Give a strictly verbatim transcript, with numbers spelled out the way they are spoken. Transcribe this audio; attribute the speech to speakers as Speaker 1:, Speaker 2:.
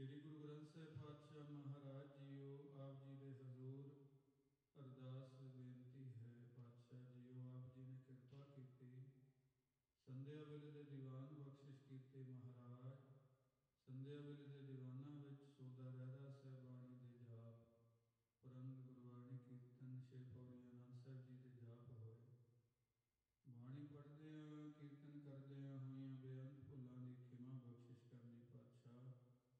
Speaker 1: ਸ੍ਰੀ ਗੁਰੂ ਗ੍ਰੰਥ ਸਾਹਿਬ ਪਾਤਸ਼ਾਹ ਮਹਾਰਾਜ ਜੀਓ, ਆਪ ਜੀ ਦੇ ਹਜ਼ੂਰ ਅਰਦਾਸ ਬੇਨਤੀ ਹੈ। ਪਾਤਸ਼ਾਹ ਜੀਓ, ਆਪ ਜੀ ਨੇ ਕਿਰਪਾ ਕੀਤੀ, ਸੰਧਿਆ ਵੇਲੇ ਦੇ ਦੀਵਾਨ ਬਖਸ਼ਿਸ਼ ਕੀਤੇ। ਮਹਾਰਾਜ